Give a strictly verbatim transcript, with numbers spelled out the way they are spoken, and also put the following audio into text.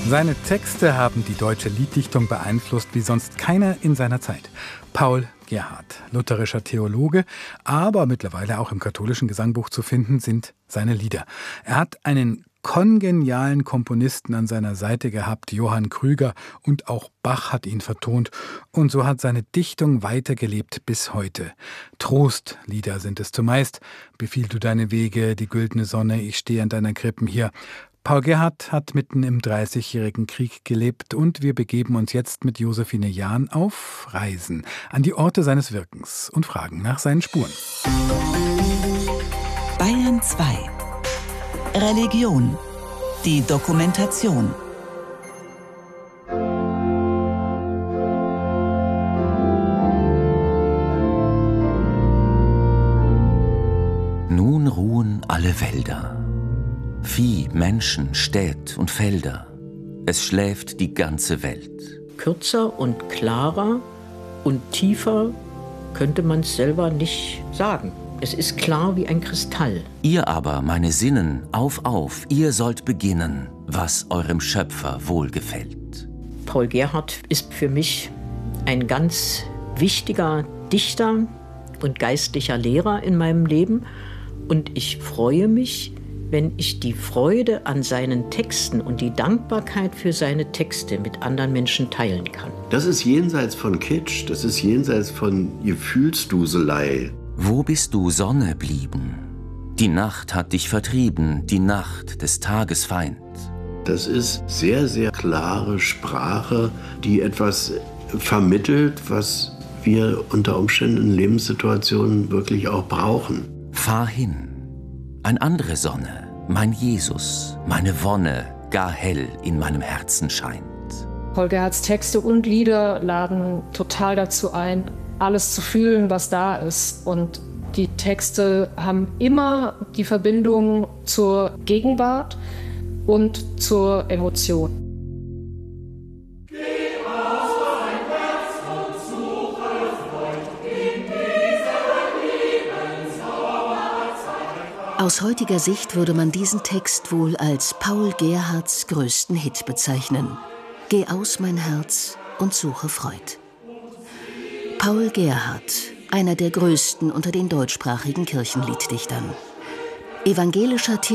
Seine Texte haben die deutsche Lieddichtung beeinflusst wie sonst keiner in seiner Zeit. Paul Gerhardt, lutherischer Theologe, aber mittlerweile auch im katholischen Gesangbuch zu finden, sind seine Lieder. Er hat einen kongenialen Komponisten an seiner Seite gehabt, Johann Krüger, und auch Bach hat ihn vertont. Und so hat seine Dichtung weitergelebt bis heute. Trostlieder sind es zumeist. Befiehl du deine Wege, die güldene Sonne, ich stehe an deiner Krippen hier. Paul Gerhardt hat mitten im Dreißigjährigen Krieg gelebt und wir begeben uns jetzt mit Josephine Jahn auf Reisen an die Orte seines Wirkens und fragen nach seinen Spuren. Bayern zwei. Religion. Die Dokumentation. Nun ruhen alle Wälder. Vieh, Menschen, Städt und Felder. Es schläft die ganze Welt. Kürzer und klarer und tiefer könnte man es selber nicht sagen. Es ist klar wie ein Kristall. Ihr aber, meine Sinnen, auf, auf, ihr sollt beginnen, was eurem Schöpfer wohlgefällt. Paul Gerhardt ist für mich ein ganz wichtiger Dichter und geistlicher Lehrer in meinem Leben. Und ich freue mich, wenn ich die Freude an seinen Texten und die Dankbarkeit für seine Texte mit anderen Menschen teilen kann. Das ist jenseits von Kitsch, das ist jenseits von Gefühlsduselei. Wo bist du, Sonne, blieben? Die Nacht hat dich vertrieben, die Nacht des Tages Feind. Das ist sehr, sehr klare Sprache, die etwas vermittelt, was wir unter Umständen in Lebenssituationen wirklich auch brauchen. Fahr hin. Ein andere Sonne, mein Jesus, meine Wonne, gar hell in meinem Herzen scheint. Paul Gerhardts Texte und Lieder laden total dazu ein, alles zu fühlen, was da ist. Und die Texte haben immer die Verbindung zur Gegenwart und zur Emotion. Aus heutiger Sicht würde man diesen Text wohl als Paul Gerhardts größten Hit bezeichnen. Geh aus, mein Herz, und suche Freud. Paul Gerhardt, einer der größten unter den deutschsprachigen Kirchenlieddichtern. Evangelischer